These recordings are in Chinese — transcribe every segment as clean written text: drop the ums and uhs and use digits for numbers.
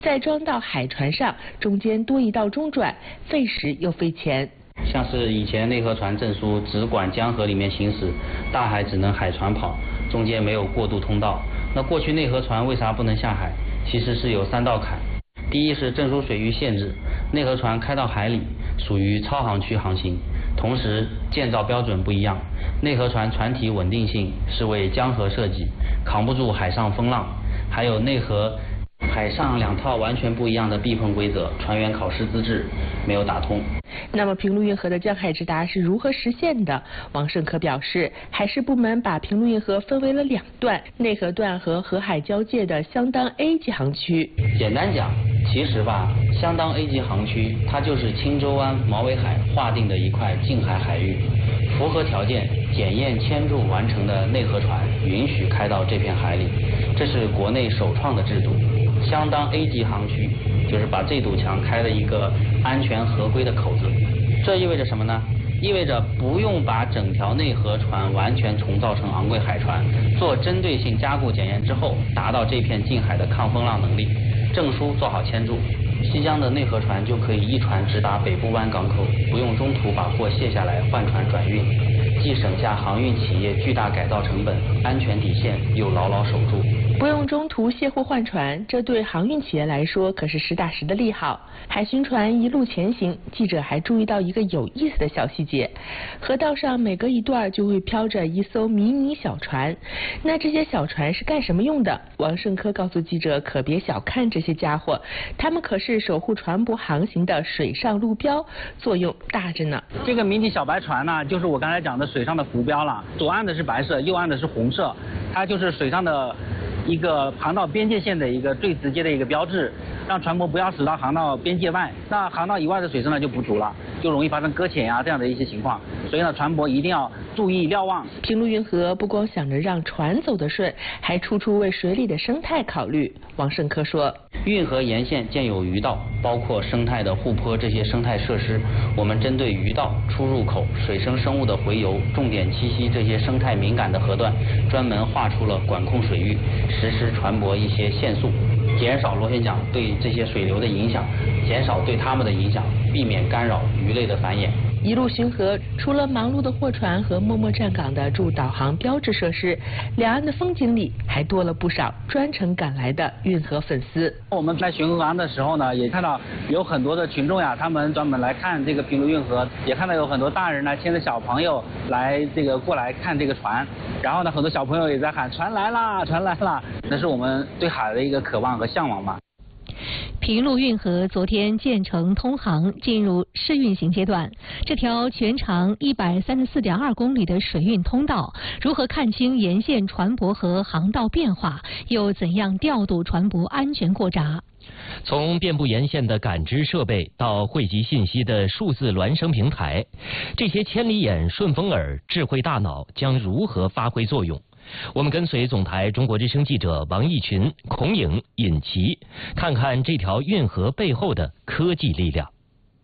再装到海船上，中间多一道中转，费时又费钱。 像是以前内河船证书只管江河里面行驶，大海只能海船跑，中间没有过渡通道。那过去内河船为啥不能下海？其实是有3道坎。第一是证书水域限制，内河船开到海里属于超航区航行，同时建造标准不一样，内河船船体稳定性是为江河设计，扛不住海上风浪，还有内河海上2套完全不一样的避碰规则，船员考试资质没有打通。 那么平陆运河的江海直达是如何实现的？王胜科表示，海事部门把平陆运河分为了2段，内河段和河海交界的相当 A 级航区。 简单讲，其实吧，相当 A 级航区，它就是青洲湾毛尾海划定的一块近海海域，符合条件检验签注完成的内河船允许开到这片海里，这是国内首创的制度。相当 A 级航区就是把这堵墙开了一个安全合规的口子，这意味着什么呢？意味着不用把整条内河船完全重造成昂贵海船，做针对性加固检验之后，达到这片近海的抗风浪能力，证书做好签注，西江的内河船就可以一船直达北部湾港口，不用中途把货卸下来换船转运，既省下航运企业巨大改造成本，安全底线又牢牢守住。 不用中途卸货换船，这对航运企业来说可是实打实的利好。海巡船一路前行，记者还注意到一个有意思的小细节：河道上每隔一段就会飘着一艘迷你小船。那这些小船是干什么用的？王胜科告诉记者，可别小看这些家伙，他们可是守护船舶航行的水上路标，作用大着呢。 这个迷你小白船呢，就是我刚才讲的水上的浮标了。左岸的是白色，右岸的是红色，它就是水上的一个航道边界线的一个最直接的一个标志，让船舶不要驶到航道边界外。那航道以外的水深呢就不足了，就容易发生搁浅啊这样的一些情况。所以呢，船舶一定要注意瞭望。 平陆运河不光想着让船走得顺，还处处为水里的生态考虑。王胜科说， 运河沿线建有鱼道，包括生态的护坡这些生态设施，我们针对鱼道、出入口、水生生物的洄游、重点栖息这些生态敏感的河段，专门划出了管控水域，实施船舶一些限速，减少螺旋桨对这些水流的影响，减少对它们的影响，避免干扰鱼类的繁衍。 一路巡河，除了忙碌的货船和默默站岗的驻导航标志设施，两岸的风景里还多了不少专程赶来的运河粉丝。 我们在巡河岸的时候呢，也看到有很多的群众呀，他们专门来看这个平陆运河，也看到有很多大人呢牵着小朋友来过来看这个船，然后呢，很多小朋友也在喊船来啦，船来啦，那是我们对海的一个渴望和向往吧。 平陆运河昨天建成通航，进入试运行阶段。这条全长134.2公里的水运通道，如何看清沿线船舶和航道变化，又怎样调度船舶安全过闸？ 从遍布沿线的感知设备到汇集信息的数字孪生平台，这些千里眼、顺风耳、智慧大脑将如何发挥作用？我们跟随总台中国之声记者王义群、孔颖、尹奇，看看这条运河背后的科技力量。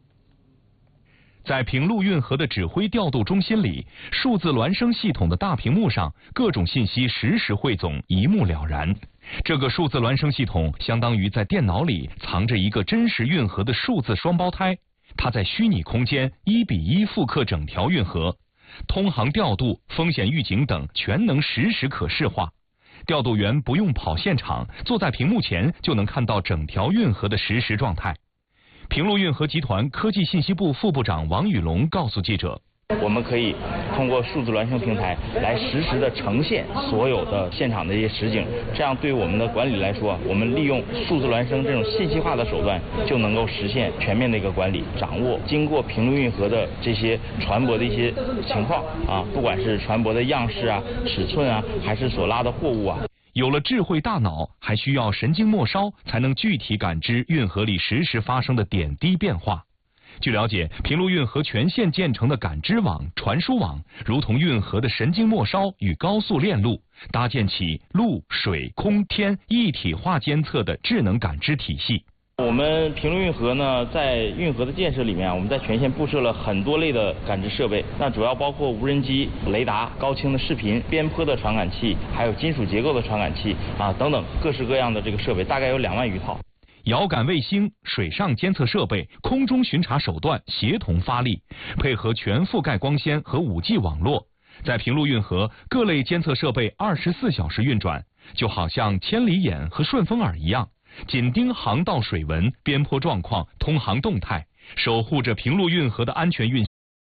在平陆运河的指挥调度中心里，数字孪生系统的大屏幕上，各种信息实时汇总，一目了然。这个数字孪生系统相当于在电脑里藏着一个真实运河的数字双胞胎，它在虚拟空间1:1复刻整条运河。通航调度、风险预警等全能实时可视化，调度员不用跑现场，坐在屏幕前就能看到整条运河的实时状态。平陆运河集团科技信息部副部长王宇龙告诉记者， 我们可以通过数字孪生平台来实时的呈现所有的现场的一些实景，这样对我们的管理来说，我们利用数字孪生这种信息化的手段，就能够实现全面的一个管理，掌握经过平陆运河的这些船舶的一些情况啊，不管是船舶的样式啊、尺寸啊，还是所拉的货物啊。 有了智慧大脑，还需要神经末梢才能具体感知运河里实时发生的点滴变化。据了解，平陆运河全线建成的感知网、传输网，如同运河的神经末梢与高速链路，搭建起陆、水、空、天一体化监测的智能感知体系。 我们平陆运河呢，在运河的建设里面，我们在全线布设了很多类的感知设备，那主要包括无人机、雷达、高清的视频、边坡的传感器，还有金属结构的传感器啊等等各式各样的这个设备，大概有2万余套。 遥感卫星、水上监测设备、空中巡查手段协同发力，配合全覆盖光纤和5G 网络，在平陆运河各类监测设备24小时运转，就好像千里眼和顺风耳一样，紧盯航道水文、边坡状况、通航动态，守护着平陆运河的安全运行。